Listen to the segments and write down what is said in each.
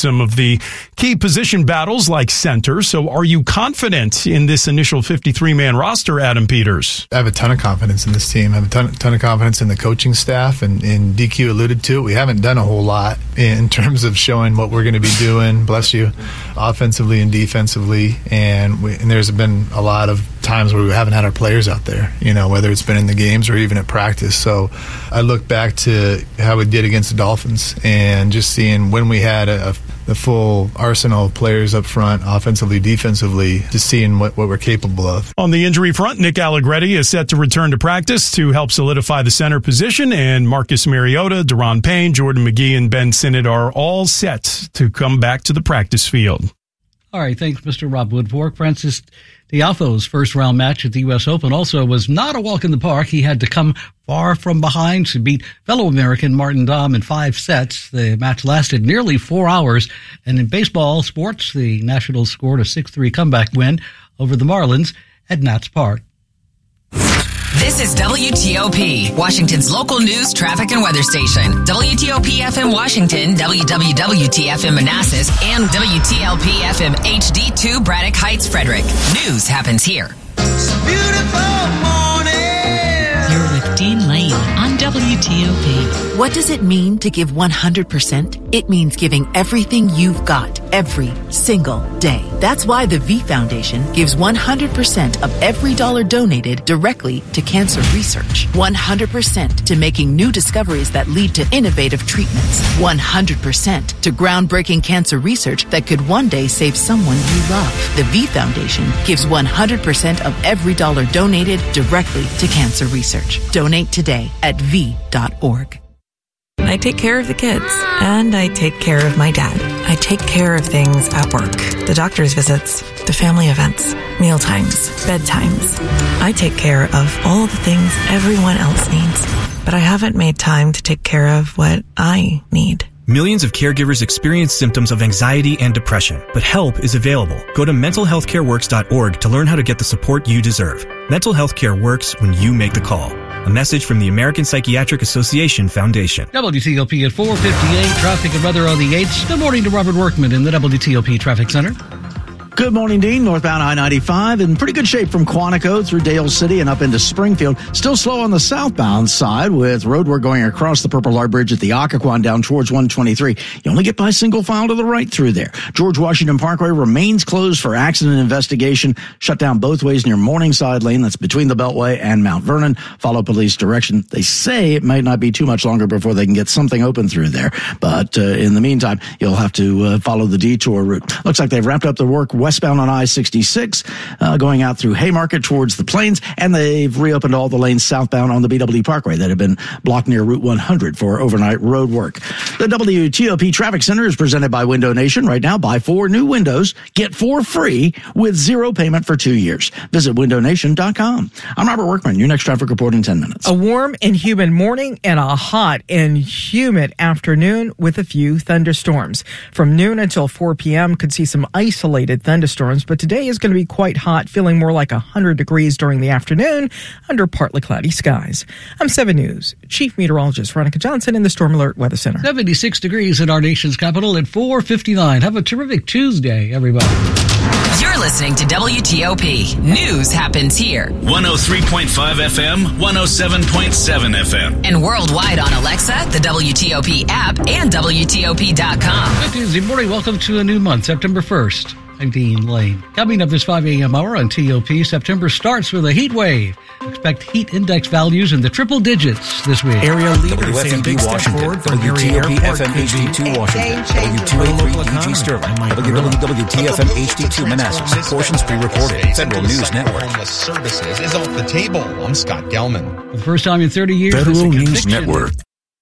some of the key position battles like center. So are you confident in this initial 53-man roster, Adam Peters? I have a ton of confidence in this team. I have a ton of confidence in the coaching staff, and DQ alluded to it. We haven't done a whole lot in terms of showing what we're going to be doing, bless you, offensively and defensively. And there's been a lot of times where we haven't had our players out there, whether it's been in the games or even at practice. So I look back to how we did against the Dolphins and just seeing when we had the full arsenal of players up front, offensively, defensively, just seeing what we're capable of. On the injury front, Nick Allegretti is set to return to practice to help solidify the center position, and Marcus Mariota, Deron Payne, Jordan McGee, and Ben Sinnott are all set to come back to the practice field. All right, thanks, Mr. Rob Woodfork. Francis Tiafoe's first-round match at the U.S. Open also was not a walk in the park. He had to come far from behind to beat fellow American Martin Dahm in 5 sets. The match lasted nearly 4 hours. And in baseball sports, the Nationals scored a 6-3 comeback win over the Marlins at Nats Park. This is WTOP, Washington's local news, traffic, and weather station. WTOP FM Washington, WWWT-FM Manassas, and WTLP-FM HD2 Braddock Heights, Frederick. News happens here. It's a beautiful morning. You're with Dean Lane on WTOP. What does it mean to give 100%? It means giving everything you've got every single day. That's why the V Foundation gives 100% of every dollar donated directly to cancer research. 100% to making new discoveries that lead to innovative treatments. 100% to groundbreaking cancer research that could one day save someone you love. The V Foundation gives 100% of every dollar donated directly to cancer research. Donate today at V.org. I take care of the kids, and I take care of my dad. I take care of things at work, the doctor's visits, the family events, meal times, bedtimes. I take care of all the things everyone else needs, but I haven't made time to take care of what I need. Millions of caregivers experience symptoms of anxiety and depression, but help is available. Go to mentalhealthcareworks.org to learn how to get the support you deserve. Mental health care works when you make the call. A message from the American Psychiatric Association Foundation. WTOP at 4:58, traffic and weather on the 8th. Good morning to Robert Workman in the WTOP Traffic Center. Good morning, Dean. Northbound I-95 in pretty good shape from Quantico through Dale City and up into Springfield. Still slow on the southbound side with road work going across the Purple Heart Bridge at the Occoquan down towards 123. You only get by single file to the right through there. George Washington Parkway remains closed for accident investigation. Shut down both ways near Morningside Lane. That's between the Beltway and Mount Vernon. Follow police direction. They say it might not be too much longer before they can get something open through there. But in the meantime, you'll have to follow the detour route. Looks like they've wrapped up their work westbound on I-66, going out through Haymarket towards the Plains, and they've reopened all the lanes southbound on the BW Parkway that had been blocked near Route 100 for overnight road work. The WTOP Traffic Center is presented by Window Nation. Right now, buy 4 new windows, get 4 free with 0 payment for 2 years. Visit windownation.com. I'm Robert Workman. Your next traffic report in 10 minutes. A warm and humid morning and a hot and humid afternoon with a few thunderstorms. From noon until 4 p.m. could see some isolated thunderstorms, but today is going to be quite hot, feeling more like 100 degrees during the afternoon under partly cloudy skies. I'm 7 News Chief Meteorologist Veronica Johnson in the Storm Alert Weather Center. 76 degrees in our nation's capital at 4:59. Have a terrific Tuesday, everybody. You're listening to WTOP. News happens here. 103.5 FM, 107.7 FM. And worldwide on Alexa, the WTOP app, and WTOP.com. Good Tuesday morning. Welcome to a new month, September 1st. I'm Dean Lane. Coming up this 5 a.m. hour on TOP, September starts with a heat wave. Expect heat index values in the triple digits this week. Area leaders say a big step forward for WTOP FM HD2 Washington, W283 EG Sterling, WWWT-FM HD2 Manassas. Portions pre-recorded. Federal News Network. Homeless services is off the table. I'm Scott Gelman. For the first time in 30 years, Federal News Network.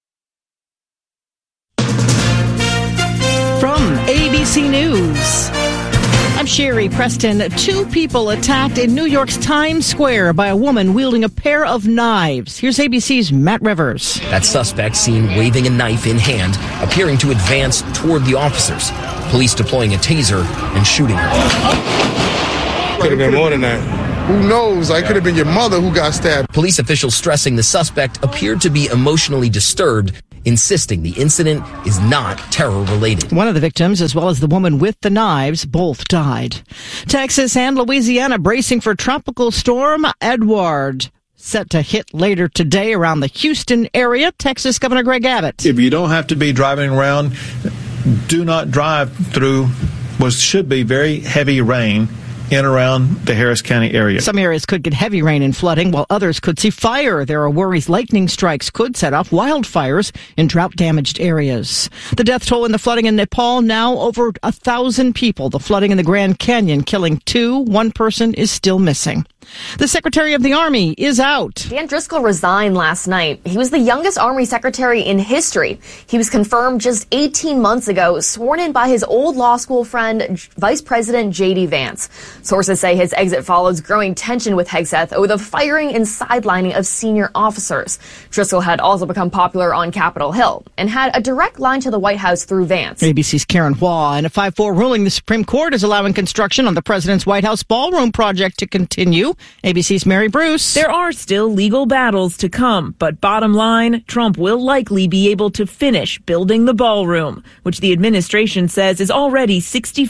From ABC News, I'm Sherry Preston. 2 people attacked in New York's Times Square by a woman wielding a pair of knives. Here's ABC's Matt Rivers. That suspect seen waving a knife in hand, appearing to advance toward the officers. Police deploying a taser and shooting her. Could have been more than that. Who knows? I could have been your mother who got stabbed. Police officials stressing the suspect appeared to be emotionally disturbed insisting the incident is not terror-related. One of the victims, as well as the woman with the knives, both died. Texas and Louisiana bracing for Tropical Storm Edward, set to hit later today around the Houston area. Texas Governor Greg Abbott. If you don't have to be driving around, do not drive through what should be very heavy rain in around the Harris County area. Some areas could get heavy rain and flooding, while others could see fire. There are worries lightning strikes could set off wildfires in drought-damaged areas. The death toll in the flooding in Nepal, now over 1,000 people. The flooding in the Grand Canyon killing 2. One person is still missing. The Secretary of the Army is out. Dan Driscoll resigned last night. He was the youngest Army Secretary in history. He was confirmed just 18 months ago, sworn in by his old law school friend, Vice President J.D. Vance. Sources say his exit follows growing tension with Hegseth over the firing and sidelining of senior officers. Driscoll had also become popular on Capitol Hill and had a direct line to the White House through Vance. ABC's Karen Hua. In a 5-4 ruling, the Supreme Court is allowing construction on the president's White House ballroom project to continue. ABC's Mary Bruce. There are still legal battles to come, but bottom line, Trump will likely be able to finish building the ballroom, which the administration says is already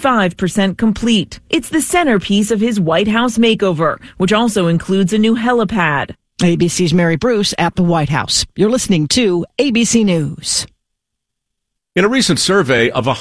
65% complete. It's the centerpiece of his White House makeover, which also includes a new helipad. ABC's Mary Bruce at the White House. You're listening to ABC News. In a recent survey of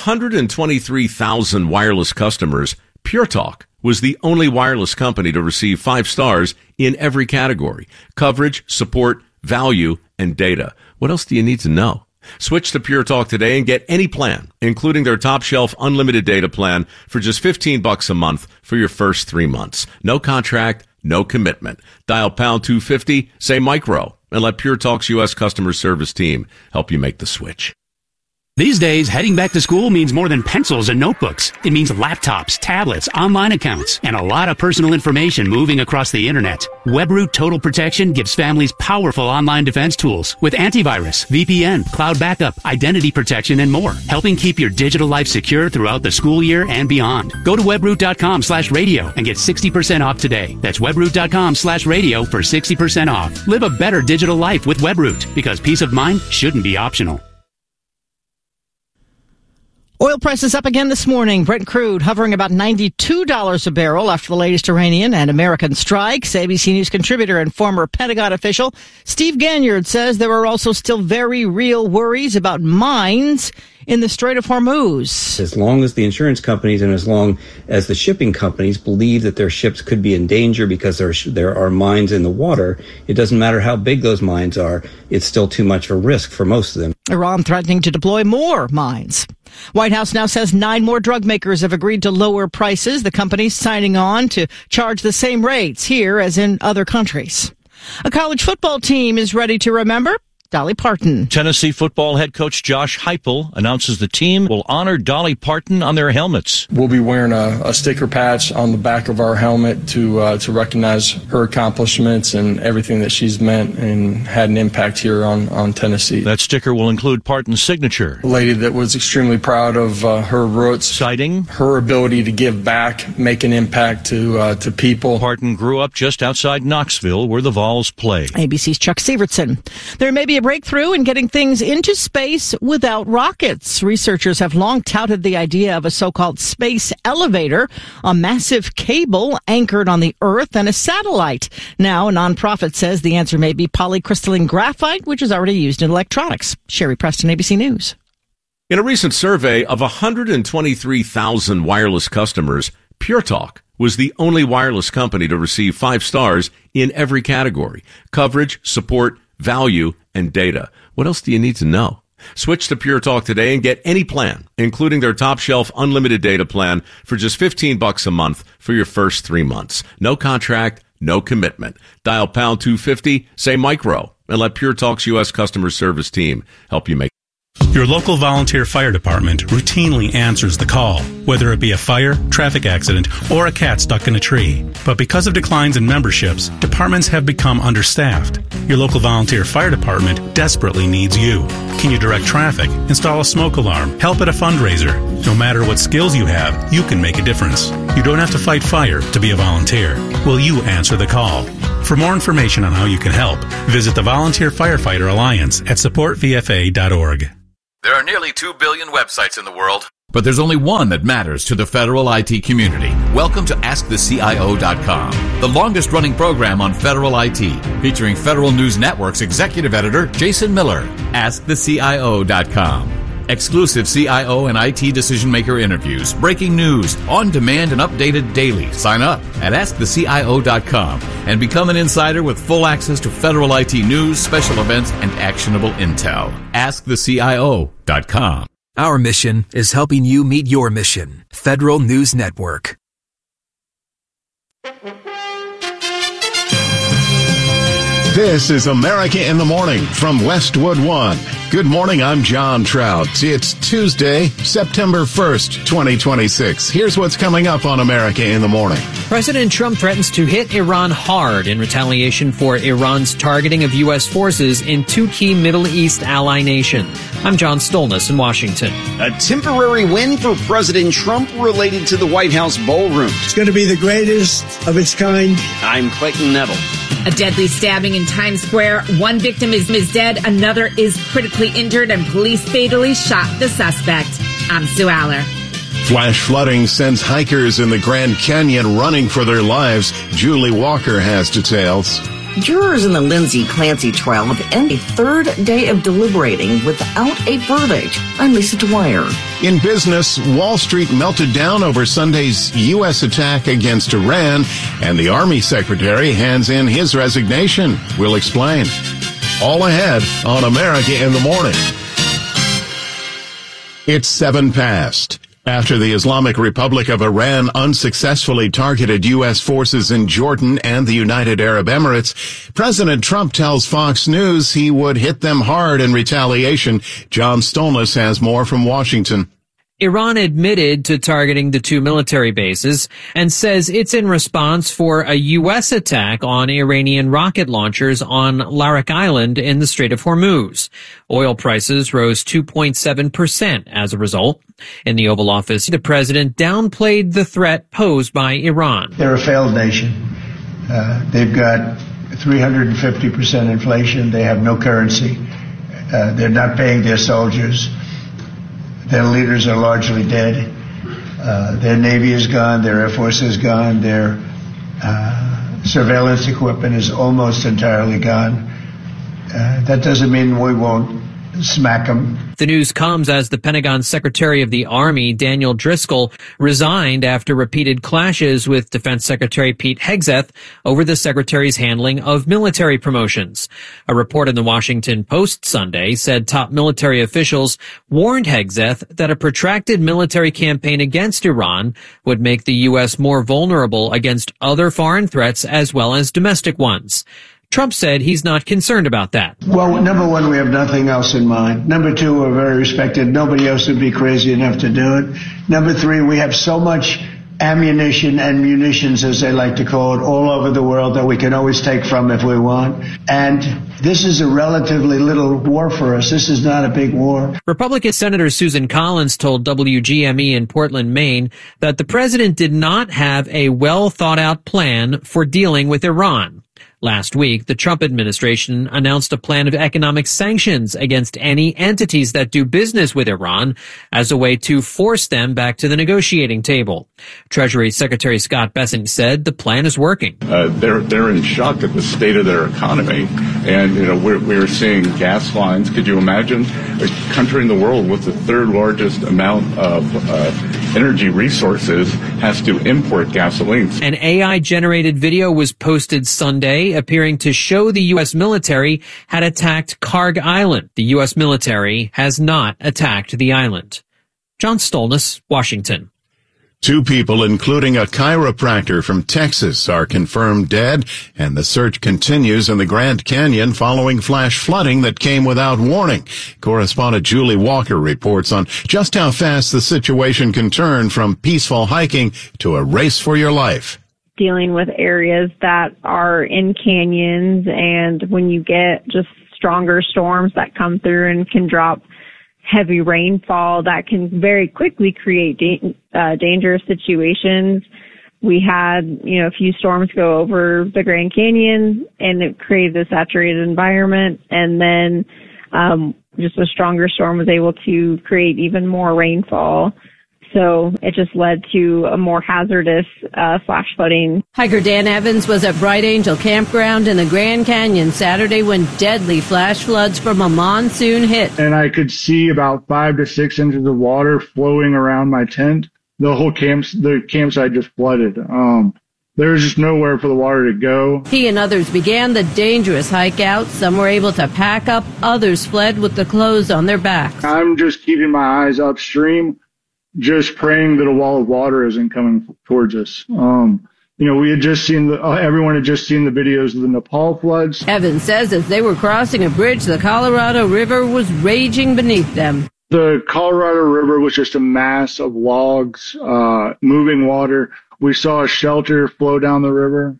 123,000 wireless customers, Pure Talk was the only wireless company to receive 5 stars in every category: coverage, support, value, and data. What else do you need to know? Switch to Pure Talk today and get any plan, including their top shelf unlimited data plan, for just $15 a month for your first 3 months. No contract, no commitment. Dial pound 250, say micro, and let Pure Talk's U.S. customer service team help you make the switch. These days, heading back to school means more than pencils and notebooks. It means laptops, tablets, online accounts, and a lot of personal information moving across the internet. WebRoot Total Protection gives families powerful online defense tools with antivirus, VPN, cloud backup, identity protection, and more, helping keep your digital life secure throughout the school year and beyond. Go to webroot.com/radio and get 60% off today. That's webroot.com/radio for 60% off. Live a better digital life with WebRoot, because peace of mind shouldn't be optional. Oil prices up again this morning. Brent crude hovering about $92 a barrel after the latest Iranian and American strikes. ABC News contributor and former Pentagon official Steve Ganyard says there are also still very real worries about mines in the Strait of Hormuz. As long as the insurance companies and as long as the shipping companies believe that their ships could be in danger because there are mines in the water, it doesn't matter how big those mines are, it's still too much of a risk for most of them. Iran threatening to deploy more mines. White House now says 9 more drug makers have agreed to lower prices. The companies signing on to charge the same rates here as in other countries. A college football team is ready to remember Dolly Parton. Tennessee football head coach Josh Heupel announces the team will honor Dolly Parton on their helmets. We'll be wearing a sticker patch on the back of our helmet to recognize her accomplishments and everything that she's meant and had an impact here on Tennessee. That sticker will include Parton's signature. A lady that was extremely proud of her roots, citing her ability to give back, make an impact to people. Parton grew up just outside Knoxville, where the Vols play. ABC's Chuck Sievertson. There may be a breakthrough in getting things into space without rockets. Researchers have long touted the idea of a so-called space elevator, a massive cable anchored on the Earth and a satellite. Now, a nonprofit says the answer may be polycrystalline graphite, which is already used in electronics. Sherry Preston, ABC News. In a recent survey of 123,000 wireless customers, Pure Talk was the only wireless company to receive 5 stars in every category: coverage, support, value, and data. What else do you need to know? Switch to Pure Talk today and get any plan, including their top shelf unlimited data plan, for just $15 a month for your first 3 months. No contract, no commitment. Dial pound 250, say micro, and let Pure Talk's U.S. customer service team help you make. Your local volunteer fire department routinely answers the call, whether it be a fire, traffic accident, or a cat stuck in a tree. But because of declines in memberships, departments have become understaffed. Your local volunteer fire department desperately needs you. Can you direct traffic, install a smoke alarm, help at a fundraiser? No matter what skills you have, you can make a difference. You don't have to fight fire to be a volunteer. Will you answer the call? For more information on how you can help, visit the Volunteer Firefighter Alliance at supportvfa.org. There are nearly 2 billion websites in the world, but there's only one that matters to the federal IT community. Welcome to AskTheCIO.com, the longest-running program on federal IT, featuring Federal News Network's executive editor, Jason Miller. AskTheCIO.com. Exclusive CIO and IT decision-maker interviews, breaking news, on-demand and updated daily. Sign up at AskTheCIO.com and become an insider with full access to federal IT news, special events, and actionable intel. AskTheCIO.com. Our mission is helping you meet your mission. Federal News Network. This is America in the Morning from Westwood One. Good morning, I'm John Trout. It's Tuesday, September 1st, 2026. Here's what's coming up on America in the Morning. President Trump threatens to hit Iran hard in retaliation for Iran's targeting of U.S. forces in 2 key Middle East ally nations. I'm John Stolness in Washington. A temporary win for President Trump related to the White House ballroom. It's going to be the greatest of its kind. I'm Clayton Neville. A deadly stabbing in Times Square. One victim is dead, another is critically injured, and police fatally shot the suspect. I'm Sue Aller. Flash flooding sends hikers in the Grand Canyon running for their lives. Julie Walker has details. Jurors in the Lindsay Clancy trial have ended a 3rd day of deliberating without a verdict. I'm Lisa Dwyer. In business, Wall Street melted down over Sunday's U.S. attack against Iran, and the Army Secretary hands in his resignation. We'll explain. All ahead on America in the Morning. It's 7 past. After the Islamic Republic of Iran unsuccessfully targeted U.S. forces in Jordan and the United Arab Emirates, President Trump tells Fox News he would hit them hard in retaliation. John Stolness has more from Washington. Iran admitted to targeting the 2 military bases and says it's in response for a U.S. attack on Iranian rocket launchers on Larak Island in the Strait of Hormuz. Oil prices rose 2.7% as a result. In the Oval Office, the president downplayed the threat posed by Iran. They're a failed nation. They've got 350% inflation. They have no currency. They're not paying their soldiers. Their leaders are largely dead. Their Navy is gone. Their Air Force is gone. Their surveillance equipment is almost entirely gone. That doesn't mean we won't smack them. The news comes as the Pentagon Secretary of the Army, Daniel Driscoll, resigned after repeated clashes with Defense Secretary Pete Hegseth over the secretary's handling of military promotions. A report in the Washington Post Sunday said top military officials warned Hegseth that a protracted military campaign against Iran would make the U.S. more vulnerable against other foreign threats as well as domestic ones. Trump said he's not concerned about that. Well, number one, we have nothing else in mind. Number two, we're very respected. Nobody else would be crazy enough to do it. Number three, we have so much ammunition and munitions, as they like to call it, all over the world that we can always take from if we want. And this is a relatively little war for us. This is not a big war. Republican Senator Susan Collins told WGME in Portland, Maine, that the president did not have a well-thought-out plan for dealing with Iran. Last week, the Trump administration announced a plan of economic sanctions against any entities that do business with Iran as a way to force them back to the negotiating table. Treasury Secretary Scott Bessent said the plan is working. They're in shock at the state of their economy. And, we're seeing gas lines. Could you imagine a country in the world with the 3rd largest amount of energy resources has to import gasoline? An AI-generated video was posted Sunday appearing to show the U.S. military had attacked Karg Island. The U.S. military has not attacked the island. John Stolness, Washington. 2 people, including a chiropractor from Texas, are confirmed dead, and the search continues in the Grand Canyon following flash flooding that came without warning. Correspondent Julie Walker reports on just how fast the situation can turn from peaceful hiking to a race for your life. Dealing with areas that are in canyons, and when you get just stronger storms that come through and can drop heavy rainfall, that can very quickly create dangerous situations. we had, a few storms go over the Grand Canyon, and it created a saturated environment. And then just a stronger storm was able to create even more rainfall. So it just led to a more hazardous flash flooding. Hiker Dan Evans was at Bright Angel Campground in the Grand Canyon Saturday when deadly flash floods from a monsoon hit. And I could see about 5 to 6 inches of water flowing around my tent. The campsite just flooded. There was just nowhere for the water to go. He and others began the dangerous hike out. Some were able to pack up. Others fled with the clothes on their backs. I'm just keeping my eyes upstream, just praying that a wall of water isn't coming towards us. We had just seen everyone had just seen the videos of the Nepal floods. Evans says as they were crossing a bridge, the Colorado River was raging beneath them. The Colorado River was just a mass of logs, moving water. We saw a shelter flow down the river.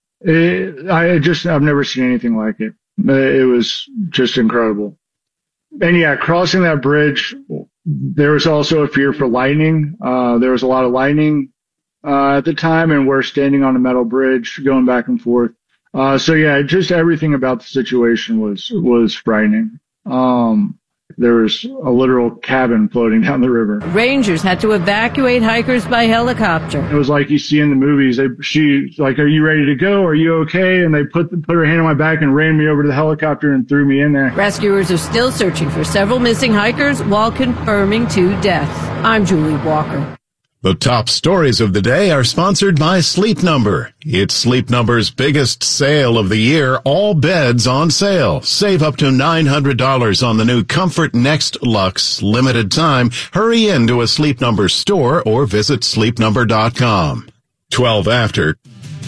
I've never seen anything like it. It was just incredible. And yeah, crossing that bridge, there was also a fear for lightning. There was a lot of lightning at the time, and we're standing on a metal bridge going back and forth. So yeah, just everything about the situation was frightening. There was a literal cabin floating down the river. Rangers had to evacuate hikers by helicopter. It was like you see in the movies. She's like, "Are you ready to go? Are you okay?" And they put her hand on my back and ran me over to the helicopter and threw me in there. Rescuers are still searching for several missing hikers while confirming 2 deaths. I'm Julie Walker. The top stories of the day are sponsored by Sleep Number. It's Sleep Number's biggest sale of the year. All beds on sale. Save up to $900 on the new Comfort Next Luxe limited time. Hurry into a Sleep Number store or visit sleepnumber.com. 12 after.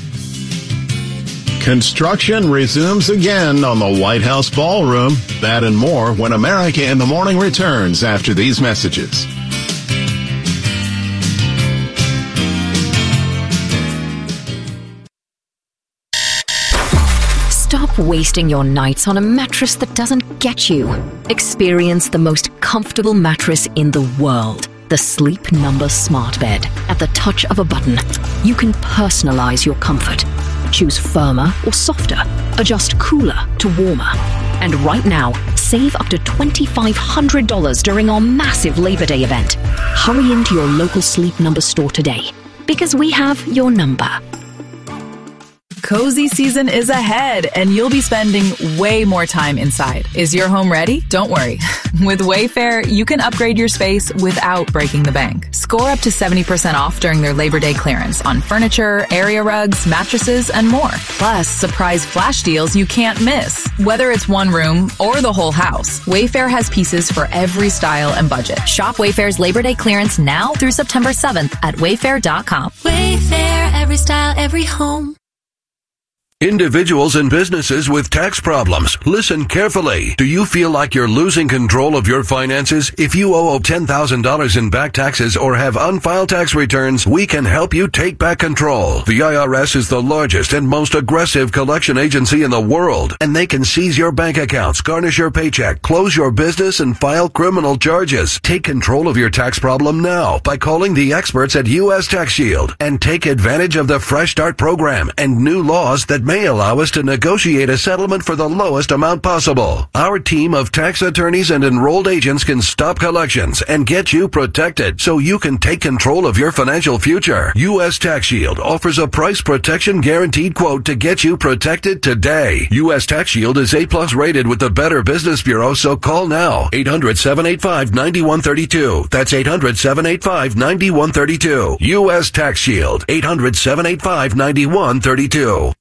Construction resumes again on the White House ballroom. That and more when America in the Morning returns after these messages. Stop wasting your nights on a mattress that doesn't get you. Experience the most comfortable mattress in the world. The Sleep Number Smart Bed. At the touch of a button, you can personalize your comfort. Choose firmer or softer. Adjust cooler to warmer. And right now, save up to $2,500 during our massive Labor Day event. Hurry into your local Sleep Number store today, because we have your number. Cozy season is ahead, and you'll be spending way more time inside. Is your home ready? Don't worry. With Wayfair, you can upgrade your space without breaking the bank. Score up to 70% off during their Labor Day clearance on furniture, area rugs, mattresses, and more. Plus, surprise flash deals you can't miss. Whether it's one room or the whole house, Wayfair has pieces for every style and budget. Shop Wayfair's Labor Day clearance now through September 7th at wayfair.com. Wayfair, every style, every home. Individuals and businesses with tax problems, listen carefully. Do you feel like you're losing control of your finances? If you owe $10,000 in back taxes or have unfiled tax returns, we can help you take back control. The IRS is the largest and most aggressive collection agency in the world, and they can seize your bank accounts, garnish your paycheck, close your business, and file criminal charges. Take control of your tax problem now by calling the experts at U.S. Tax Shield and take advantage of the Fresh Start program and new laws that may allow us to negotiate a settlement for the lowest amount possible. Our team of tax attorneys and enrolled agents can stop collections and get you protected so you can take control of your financial future. U.S. Tax Shield offers a price protection guaranteed quote to get you protected today. U.S. Tax Shield is A+ rated with the Better Business Bureau, so call now. 800-785-9132. That's 800-785-9132. U.S. Tax Shield. 800-785-9132.